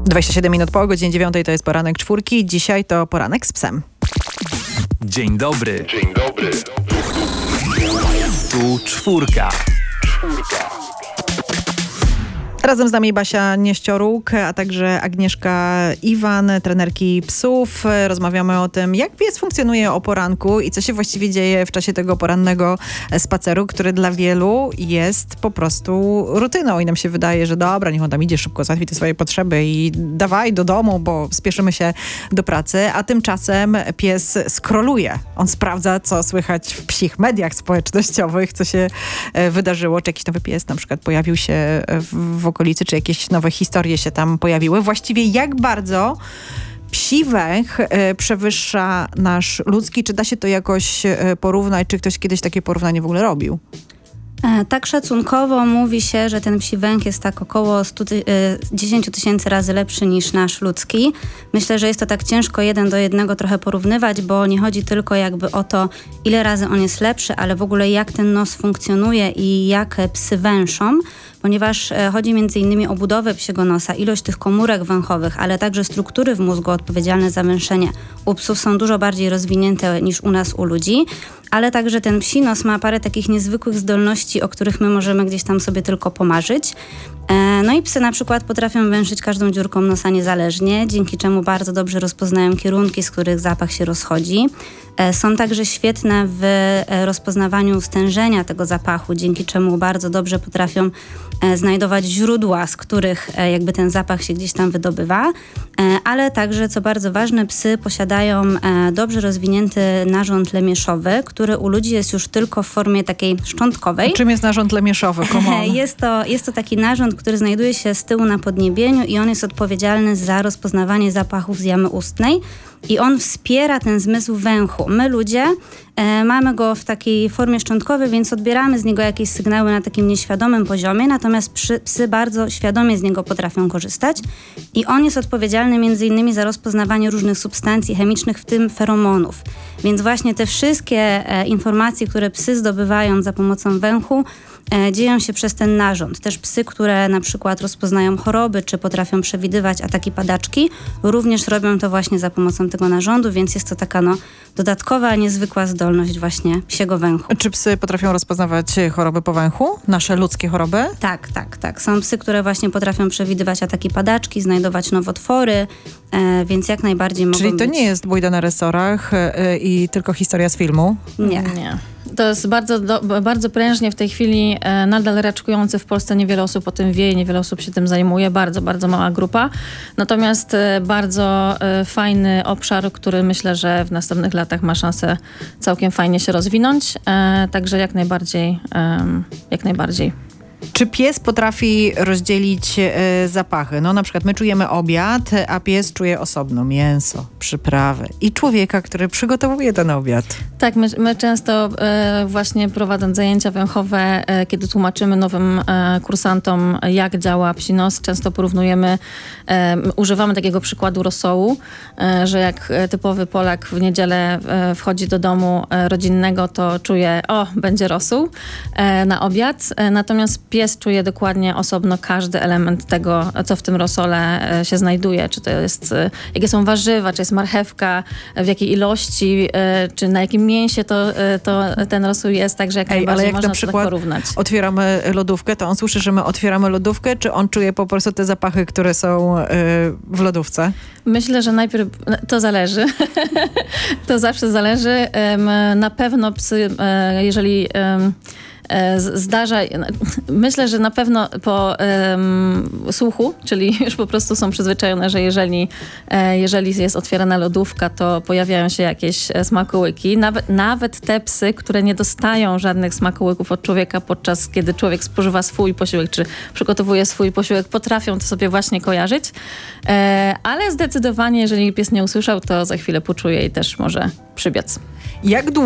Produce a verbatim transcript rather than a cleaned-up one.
dwadzieścia siedem minut po godzinie dziewiątej to jest poranek czwórki. Dzisiaj to poranek z psem. Dzień dobry. Dzień dobry. Tu czwórka. Czwórka. Razem z nami Basia Nieścioruk, a także Agnieszka Iwan, trenerki psów. Rozmawiamy o tym, jak pies funkcjonuje o poranku i co się właściwie dzieje w czasie tego porannego spaceru, który dla wielu jest po prostu rutyną. I nam się wydaje, że dobra, niech on tam idzie szybko, załatwi te swoje potrzeby i dawaj do domu, bo spieszymy się do pracy. A tymczasem pies skroluje. On sprawdza, co słychać w psich mediach społecznościowych, co się wydarzyło, czy jakiś nowy pies na przykład pojawił się w, w okolicy, czy jakieś nowe historie się tam pojawiły. Właściwie jak bardzo psi węch y, przewyższa nasz ludzki? Czy da się to jakoś y, porównać? Czy ktoś kiedyś takie porównanie w ogóle robił? E, tak szacunkowo mówi się, że ten psi węch jest tak około sto, y, dziesięć tysięcy razy lepszy niż nasz ludzki. Myślę, że jest to tak ciężko jeden do jednego trochę porównywać, bo nie chodzi tylko jakby o to, ile razy on jest lepszy, ale w ogóle jak ten nos funkcjonuje i jak psy węszą, ponieważ chodzi między innymi o budowę psiego nosa, ilość tych komórek węchowych, ale także struktury w mózgu odpowiedzialne za węszenie u psów są dużo bardziej rozwinięte niż u nas, u ludzi, ale także ten psi nos ma parę takich niezwykłych zdolności, o których my możemy gdzieś tam sobie tylko pomarzyć. No i psy na przykład potrafią węszyć każdą dziurką nosa niezależnie, dzięki czemu bardzo dobrze rozpoznają kierunki, z których zapach się rozchodzi. Są także świetne w rozpoznawaniu stężenia tego zapachu, dzięki czemu bardzo dobrze potrafią znajdować źródła, z których jakby ten zapach się gdzieś tam wydobywa, ale także, co bardzo ważne, psy posiadają dobrze rozwinięty narząd lemieszowy, który u ludzi jest już tylko w formie takiej szczątkowej. Czym jest narząd lemieszowy? Jest to, jest to taki narząd, który znajduje się z tyłu na podniebieniu i on jest odpowiedzialny za rozpoznawanie zapachów z jamy ustnej i on wspiera ten zmysł węchu. My ludzie e, mamy go w takiej formie szczątkowej, więc odbieramy z niego jakieś sygnały na takim nieświadomym poziomie, natomiast przy, psy bardzo świadomie z niego potrafią korzystać i on jest odpowiedzialny między innymi za rozpoznawanie różnych substancji chemicznych, w tym feromonów. Więc właśnie te wszystkie e, informacje, które psy zdobywają za pomocą węchu, E, dzieją się przez ten narząd. Też psy, które na przykład rozpoznają choroby, czy potrafią przewidywać ataki padaczki, również robią to właśnie za pomocą tego narządu, więc jest to taka no, dodatkowa, niezwykła zdolność właśnie psiego węchu. Czy psy potrafią rozpoznawać choroby po węchu? Nasze ludzkie choroby? Tak, tak, tak. Są psy, które właśnie potrafią przewidywać ataki padaczki, znajdować nowotwory, e, więc jak najbardziej mogą Czyli to być... nie jest bójda na resorach e, i tylko historia z filmu? Nie. Nie. To jest bardzo, do, bardzo prężnie w tej chwili e, nadal raczkujący w Polsce. Niewiele osób o tym wie, niewiele osób się tym zajmuje. Bardzo, bardzo mała grupa. Natomiast e, bardzo e, fajny obszar, który myślę, że w następnych latach ma szansę całkiem fajnie się rozwinąć. E, także jak najbardziej, e, jak najbardziej. Czy pies potrafi rozdzielić e, zapachy? No na przykład my czujemy obiad, a pies czuje osobno mięso, przyprawy i człowieka, który przygotowuje ten obiad. Tak, my, my często e, właśnie prowadząc zajęcia węchowe, e, kiedy tłumaczymy nowym e, kursantom, jak działa psi nos, często porównujemy, e, używamy takiego przykładu rosołu, e, że jak typowy Polak w niedzielę e, wchodzi do domu e, rodzinnego, to czuje, o, będzie rosół e, na obiad, e, natomiast pies czuje dokładnie osobno każdy element tego, co w tym rosole e, się znajduje, czy to jest, e, jakie są warzywa, czy jest marchewka, w jakiej ilości, e, czy na jakim mięsie to, to ten rosół jest, także jak Ej, najbardziej ale jak można na to przykład tak porównać. otwieramy lodówkę, to on słyszy, że my otwieramy lodówkę, czy on czuje po prostu te zapachy, które są y, w lodówce? Myślę, że najpierw to zależy. To zawsze zależy. Na pewno psy, jeżeli zdarza, myślę, że na pewno po um, słuchu, czyli już po prostu są przyzwyczajone, że jeżeli, jeżeli jest otwierana lodówka, to pojawiają się jakieś smakołyki. Nawet, nawet te psy, które nie dostają żadnych smakołyków od człowieka, podczas kiedy człowiek spożywa swój posiłek, czy przygotowuje swój posiłek, potrafią to sobie właśnie kojarzyć. Ale zdecydowanie, jeżeli pies nie usłyszał, to za chwilę poczuje i też może przybiec. Jak długo